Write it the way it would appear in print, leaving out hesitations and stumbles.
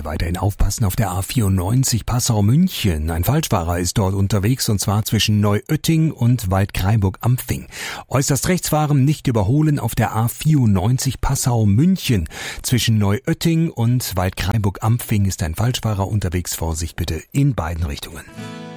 weiterhin aufpassen auf der A94 Passau-München. Ein Falschfahrer ist dort unterwegs und zwar zwischen Neuötting und Waldkraiburg-Ampfing. Äußerst rechts fahren, nicht überholen auf der A94 Passau-München. Zwischen Neuötting und Waldkraiburg-Ampfing ist ein Falschfahrer unterwegs. Vorsicht bitte in beiden Richtungen.